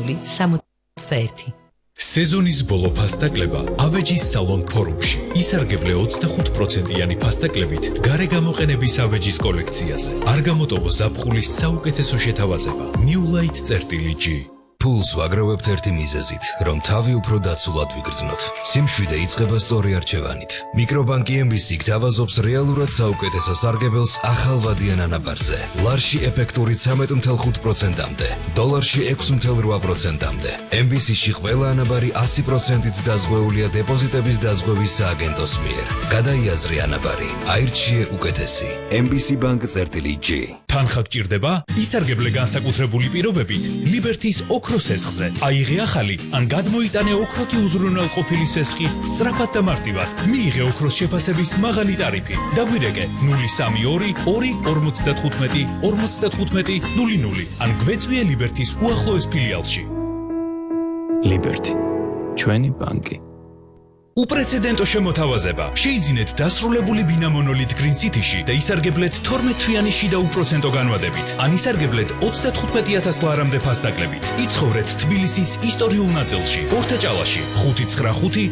60-61. სეზონის ბოლო ფასტაკლება ავეჯის სალონ ფორუმში. ისარგებლე 25%-იანი ფასტაკლებით გარეგამოყენების ავეჯის კოლექციაზე. არ გამოტოვო ზაფხულის საუკეთესო შეთავაზება. New Light-G. ფულს ვაგროვებთ ერთი მიზეზით, რომ თავი უფრო დაცულად ვიგრძნოთ. სიმშვიდე იწყება სწორი არჩევანით. მიკრობანკი MBC გთავაზობს რეალურად საუკეთესო სარგებელს ახალვადიან ანაბარზე. ლარში ეფექტური 13.5%-მდე, დოლარში 6.8%-მდე. MBC-ში ყველა ანაბარი 100%-ით დაზღვეულია დეპოზიტების დაზღვევის სააგენტოს მიერ. გადაიაზრე ანაბარი, აირჩიე უკეთესი. MBC Bank-G. თანხა გჭირდება? ისარგებლე განსაკუთრებული პირობებით ლიბერთის ოქროს სესხზე. აიღე ახალი ან გადმოიტანე ოქროთი უზრუნველყოფილი სესხი სწრაფად და მარტივად. მიიღე ოქროს შეფასების მაღალი ტარიფი. დაგვირეკე 032 2 55 00 ან გვეწვიე ლიბერთის უახლოეს ფილიალში. ლიბერთი, ჩვენი ბანკი. უპრეცედენტო შემოთავაზება. შეიძინეთ დასრულებული ბინა მონოლით Green City-ში და ისარგებლეთ 12-თვიანი შიდა უპროცენტო განვადებით. ან ისარგებლეთ 35,000 ლარამდე ფასტაკლებით. იცხოვრეთ თბილისის ისტორიულ ნაწილში, ორთაჭალაში, 595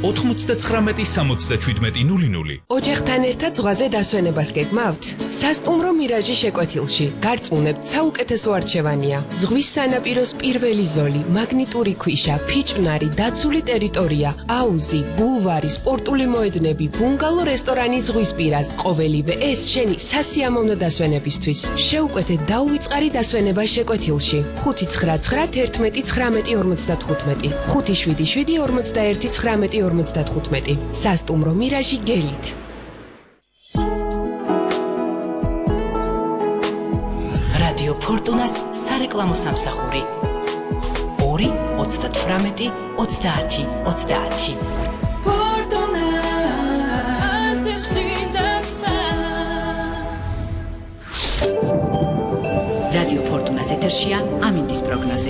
99 67 00. ოჯახთან ერთად ზღვაზე დასვენებას გეგმავთ? სასტუმრო მირაჟი შეკვეთილში. გარწმუნებთ, საუკეთესო არჩევანია. ზღვის სანაპიროს პირველი ზოლი, მაგნიტური ქვიშა, ფიჭვნარი, დაცული ტერიტორია, აუზი, ბულვარი, სპორტული მოედნები, ბუნგალო რესტორანი ზღვისპირას. ყოველივე ეს შენი სასიამოვნო დასვენებისთვის. შეუკვეთე დაუვიწყარი დასვენება შეკვეთილში. 599 11 19 55 577 41 19 სასტუმრო მირაჟი გელით. რადიო ფორტუნას სარეკლამო სამსახური 2 38 30 30. რადიო ფორტუნას ეთერშია ამინდის პროგნოზი.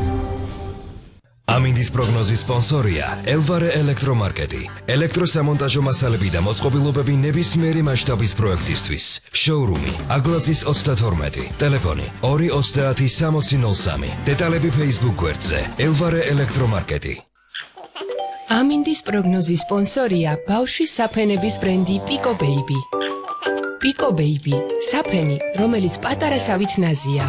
ამინდის პროგნოზის სპონსორია ელვარე ელექტრომარკეტი. ელექტროსამონტაჟო მასალები და მოწყობილობები ნებისმიერი მასშტაბის პროექტისთვის. შოურუმი აგლაზის 32, ტელეფონი 230 6003. დეტალები Facebook გვერდზე ელვარე ელექტრომარკეტი. ამინდის პროგნოზის სპონსორია ბავშვის საფენების ბრენდი Pico Baby. Pico Baby, საფენი, რომელიც პატარა სავით ნაზია.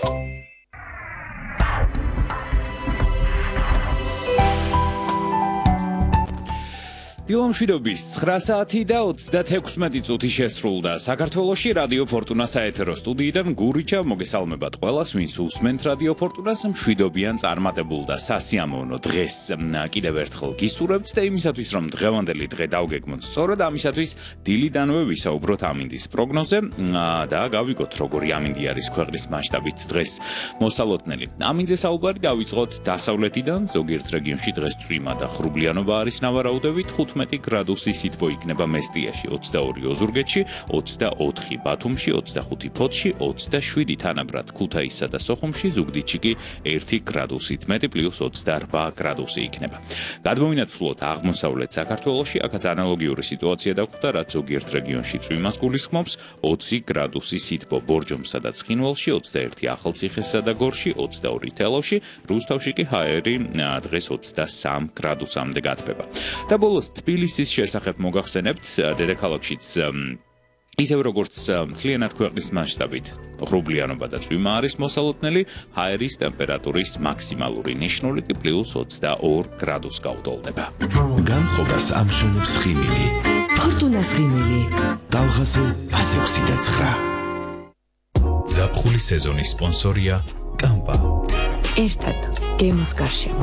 დილამშვიდობის 9 საათი და 36 წუთი შესრულდა. საქართველოში რადიო ფორტუნას საეთერო სტუდიიდან გურიჩა მოგესალმებათ ყველას, ვინც უსმენთ რადიო ფორტუნას მშვიდობიან წარმატებულ და სასიამოვნო დღეს კიდევ ერთხელ გისურვებთ და იმისათვის რომ დღევანდელი დღე დავგეგმოთ სწორად, ამისათვის დილიდანვე ვისაუბროთ ამინდის პროგნოზზე და გავიგოთ როგორი ამინდი არის ქვეყნის მასშტაბით დღეს მოსალოდნელი. ამინდზე საუბარი დავიწყოთ დასავლეთიდან, ზოგიერთ რეგიონში დღეს წვიმა და ხრუბლიანობა არის ნავარაუდებით. 15 გრადუსი სითბო იქნება მესტიაში, 22 ოზურგეთში, 24 ბათუმში, 25 ფოთში, 27 თანაბრად ქუთაისსა და სოხუმში, ზუგდიდში კი 1 გრადუსით მეტი პლუს 28 გრადუსი იქნება. გადმოვინაცვლოთ აღმოსავლეთ საქართველოში, აქაც ანალოგიური სიტუაცია დაგვხვდა, რაც ზოგიერთ რეგიონში წვიმას გულისხმობს, 20 გრადუსი სითბო ბორჯომსა და ცხინვალში, 21 ახალციხესა და გორში, 22 თელავში, რუსთავში კი ჰაერი დღეს 23 გრადუსამდე გათბება. და ბოლოს თბილისის შესახებ მოგახსენებთ, დედაქალაქშიც ისევ როგორც მთლიანად ქვეყნის მასშტაბით ხრუბლიანობა და წვიმა არის მოსალოდნელი, ჰაერის ტემპერატურის მაქსიმალური ნიშნული კი პლუს 22 გრადუსს გაუტოლდება. განწყობას ამშვენებს ხიმილი. ფორტუნას ხიმილი. ტალღაზე 129. ზაფხულის სეზონის სპონსორია კამპა. ერთად გემოს გარშემო.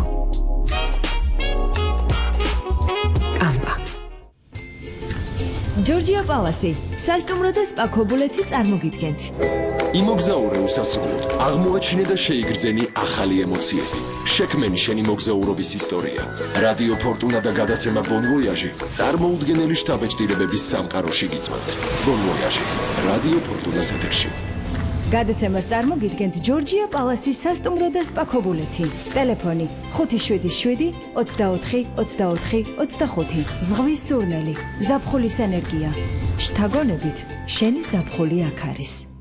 ჯორჯია პალასი, სასტუმრო და სპა ქობულეთი წარმოგიდგენთ. იმოგზაურე უსასრულოდ, აღმოაჩინე და შეიგრძენი ახალი ემოციები. შექმენი შენი მოგზაურობის ისტორია. რადიო ფორტუნა და გადაცემა Bon Voyage წარმოუდგენელი შთაბეჭდილებების სამყაროში გიწევთ. Bon Voyage, რადიო ფორტუნას ეთერში. გადაცემას წარმოგიდგენთ ჯორჯია პალასის სასტუმრო და სპა ქობულეთი. ტელეფონი 577 24 24 25. ზღვის სურნელი, ზაფხულის ენერგია. შთაგონებით, შენი ზაფხული აქ არის.